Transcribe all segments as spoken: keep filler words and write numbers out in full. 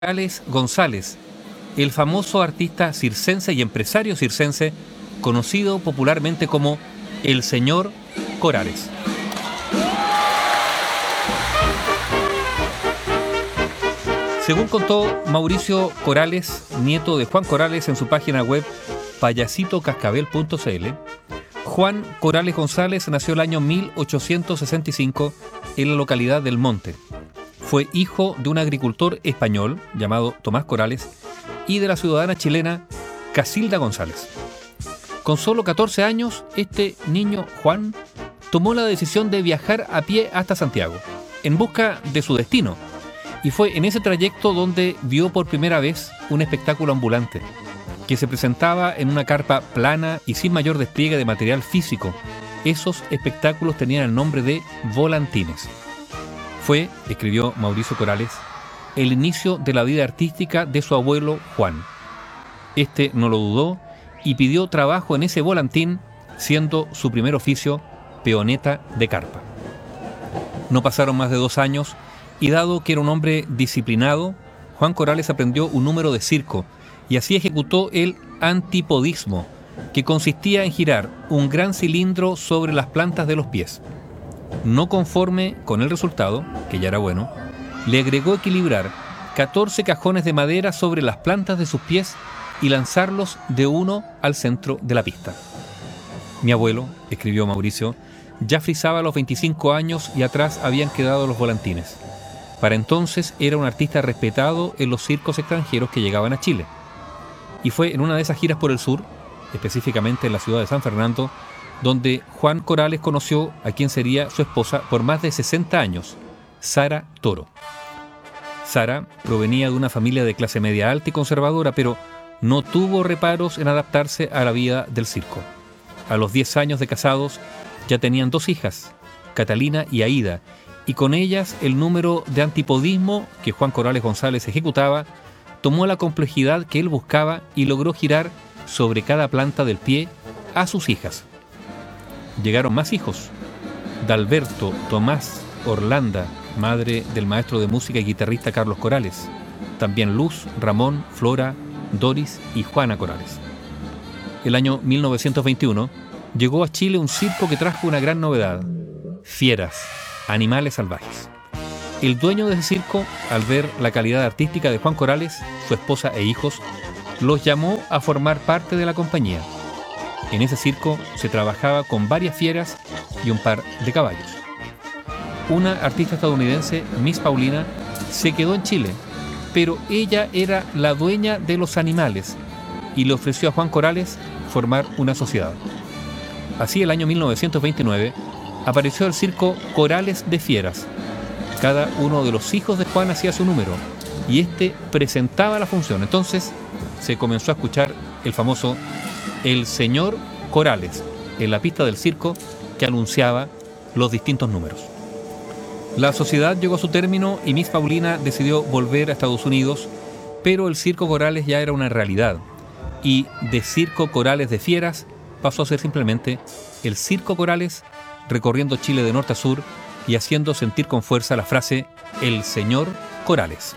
Corales González, el famoso artista circense y empresario circense, conocido popularmente como el señor Corales. Según contó Mauricio Corales, nieto de Juan Corales, en su página web payasito cascabel punto c l, Juan Corales González nació el año mil ochocientos sesenta y cinco en la localidad del Monte. Fue hijo de un agricultor español llamado Tomás Corales y de la ciudadana chilena Casilda González. Con solo catorce años, este niño Juan tomó la decisión de viajar a pie hasta Santiago, en busca de su destino, y fue en ese trayecto donde vio por primera vez un espectáculo ambulante, que se presentaba en una carpa plana y sin mayor despliegue de material físico. Esos espectáculos tenían el nombre de volantines. Fue, escribió Mauricio Corales, el inicio de la vida artística de su abuelo Juan. Este no lo dudó y pidió trabajo en ese volantín, siendo su primer oficio peoneta de carpa. No pasaron más de dos años y, dado que era un hombre disciplinado, Juan Corales aprendió un número de circo y así ejecutó el antipodismo, que consistía en girar un gran cilindro sobre las plantas de los pies. No conforme con el resultado, que ya era bueno, le agregó equilibrar catorce cajones de madera sobre las plantas de sus pies y lanzarlos de uno al centro de la pista. Mi abuelo, escribió Mauricio, ya frisaba a los veinticinco años y atrás habían quedado los volantines. Para entonces era un artista respetado en los circos extranjeros que llegaban a Chile. Y fue en una de esas giras por el sur, específicamente en la ciudad de San Fernando, donde Juan Corales conoció a quien sería su esposa por más de sesenta años, Sara Toro. Sara provenía de una familia de clase media alta y conservadora, pero no tuvo reparos en adaptarse a la vida del circo. A los diez años de casados ya tenían dos hijas, Catalina y Aida, y con ellas el número de antipodismo que Juan Corales González ejecutaba tomó la complejidad que él buscaba y logró girar sobre cada planta del pie a sus hijas. Llegaron más hijos: Dalberto, Tomás, Orlanda, madre del maestro de música y guitarrista Carlos Corales, también Luz, Ramón, Flora, Doris y Juana Corales. El año mil novecientos veintiuno llegó a Chile un circo que trajo una gran novedad: fieras, animales salvajes. El dueño de ese circo, al ver la calidad artística de Juan Corales, su esposa e hijos, los llamó a formar parte de la compañía. En ese circo se trabajaba con varias fieras y un par de caballos. Una artista estadounidense, Miss Paulina, se quedó en Chile, pero ella era la dueña de los animales y le ofreció a Juan Corales formar una sociedad. Así, el año mil novecientos veintinueve, apareció el circo Corales de Fieras. Cada uno de los hijos de Juan hacía su número y este presentaba la función. Entonces se comenzó a escuchar el famoso El Señor Corales en la pista del circo, que anunciaba los distintos números. La sociedad llegó a su término y Miss Paulina decidió volver a Estados Unidos, pero el circo Corales ya era una realidad y de circo Corales de Fieras pasó a ser simplemente el circo Corales, recorriendo Chile de norte a sur y haciendo sentir con fuerza la frase El Señor Corales.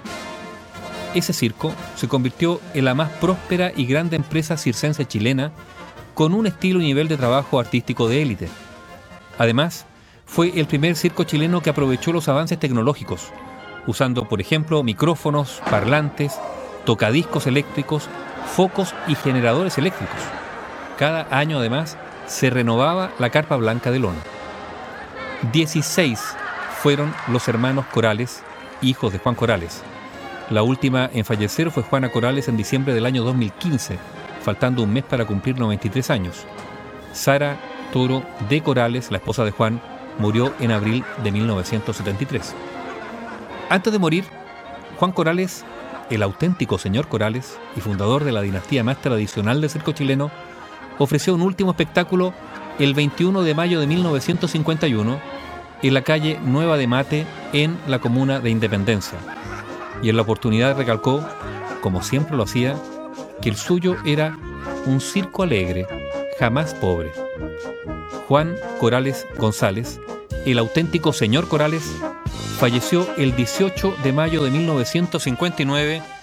Ese circo se convirtió en la más próspera y grande empresa circense chilena, con un estilo y nivel de trabajo artístico de élite. Además, fue el primer circo chileno que aprovechó los avances tecnológicos, usando, por ejemplo, micrófonos, parlantes, tocadiscos eléctricos, focos y generadores eléctricos. Cada año, además, se renovaba la carpa blanca de lona. dieciséis fueron los hermanos Corales, hijos de Juan Corales. La última en fallecer fue Juana Corales en diciembre del año dos mil quince, faltando un mes para cumplir noventa y tres años. Sara Toro de Corales, la esposa de Juan, murió en abril de mil novecientos setenta y tres. Antes de morir, Juan Corales, el auténtico señor Corales y fundador de la dinastía más tradicional del circo chileno, ofreció un último espectáculo el veintiuno de mayo de mil novecientos cincuenta y uno en la calle Nueva de Mate, en la comuna de Independencia. Y en la oportunidad recalcó, como siempre lo hacía, que el suyo era un circo alegre, jamás pobre. Juan Corales González, el auténtico señor Corales, falleció el dieciocho de mayo de mil novecientos cincuenta y nueve